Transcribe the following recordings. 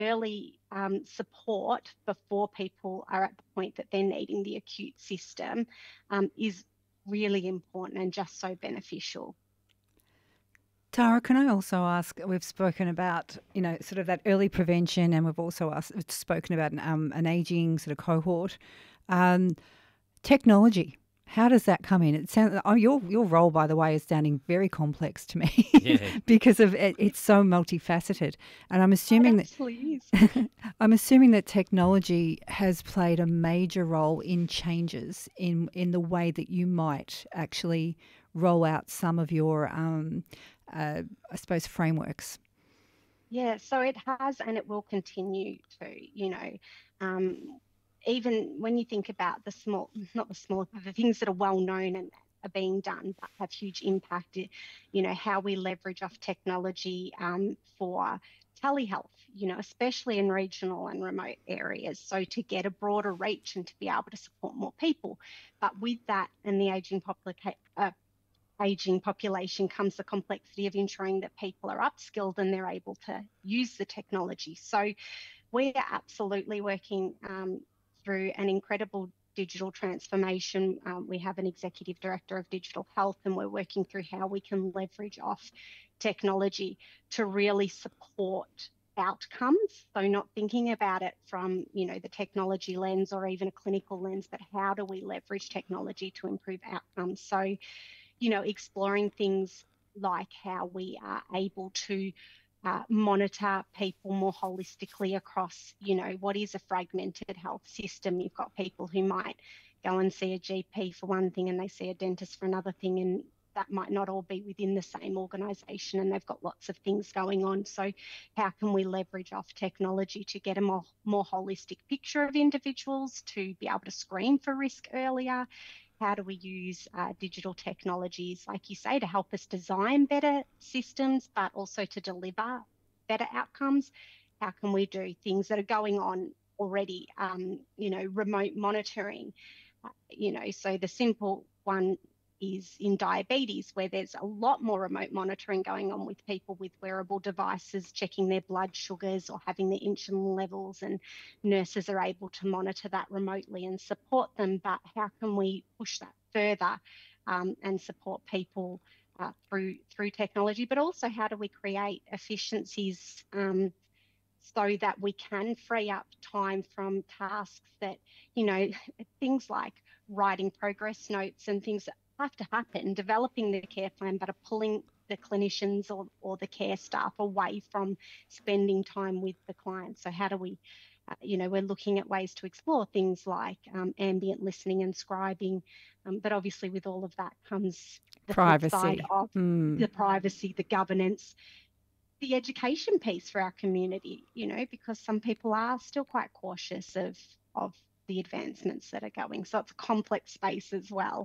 early support before people are at the point that they're needing the acute system is really important and just so beneficial. Tara, can I also ask? We've spoken about, sort of that early prevention, and we've also spoken about an aging sort of cohort. Technology, how does that come in? It sounds your role, by the way, is sounding very complex to me Yeah. because of it's so multifaceted, and I'm assuming It absolutely is. I'm assuming that technology has played a major role in changes in the way that you might actually roll out some of your, I suppose, frameworks. Yeah, so it has and it will continue to, even when you think about the small, not the small, the things that are well known and are being done but have huge impact, how we leverage off technology for telehealth, especially in regional and remote areas. So to get a broader reach and to be able to support more people. But with that and the aging population comes the complexity of ensuring that people are upskilled and they're able to use the technology. So we are absolutely working through an incredible digital transformation. We have an executive director of digital health, and we're working through how we can leverage off technology to really support outcomes. So not thinking about it from, the technology lens or even a clinical lens, but how do we leverage technology to improve outcomes? So exploring things like how we are able to monitor people more holistically across, what is a fragmented health system. You've got people who might go and see a GP for one thing and they see a dentist for another thing, and that might not all be within the same organisation, and they've got lots of things going on. So how can we leverage off technology to get a more holistic picture of individuals, to be able to screen for risk earlier? How do we use digital technologies, like you say, to help us design better systems, but also to deliver better outcomes? How can we do things that are going on already, remote monitoring? So the simple one is in diabetes, where there's a lot more remote monitoring going on with people with wearable devices, checking their blood sugars or having their insulin levels, and nurses are able to monitor that remotely and support them. But how can we push that further and support people through technology? But also, how do we create efficiencies so that we can free up time from tasks that, things like writing progress notes and things that have to happen, developing the care plan, but are pulling the clinicians or the care staff away from spending time with the client. So how do we, we're looking at ways to explore things like ambient listening and scribing, but obviously with all of that comes the flip side Privacy. of the privacy, the governance, the education piece for our community, because some people are still quite cautious of the advancements that are going. So it's a complex space as well.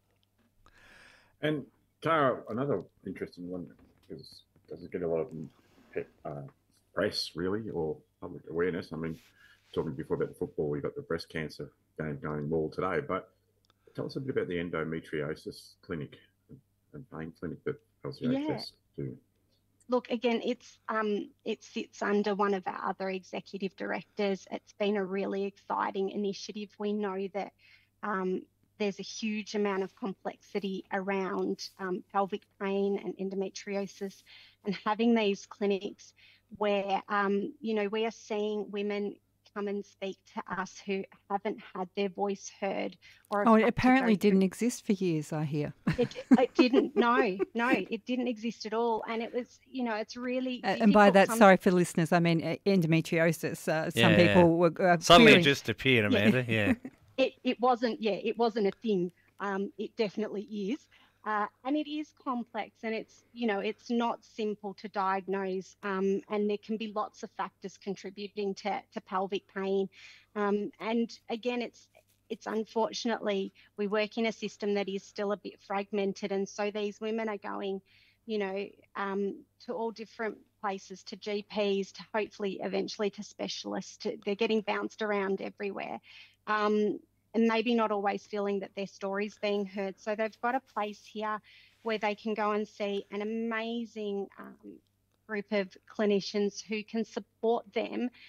And Tara, another interesting one, because it doesn't get a lot of press really, or public awareness. I mean, talking before about the football, we got the breast cancer game going more today, but tell us a bit about the endometriosis clinic and pain clinic that LCHS do. Look, again, it sits under one of our other executive directors. It's been a really exciting initiative. We know that there's a huge amount of complexity around pelvic pain and endometriosis, and having these clinics where, we are seeing women come and speak to us who haven't had their voice heard. Or it apparently didn't exist for years, I hear. It didn't. No, it didn't exist at all. And it was, it's really and by that, sorry for the listeners, I mean endometriosis. Some people were suddenly it just appeared, Amanda. Yeah. It wasn't a thing. It definitely is. And it is complex, and it's not simple to diagnose, and there can be lots of factors contributing to pelvic pain. And again, it's unfortunately, we work in a system that is still a bit fragmented, and so these women are going, to all different places, to GPs, to hopefully eventually to specialists. They're getting bounced around everywhere. And maybe not always feeling that their story's being heard. So they've got a place here where they can go and see an amazing group of clinicians who can support them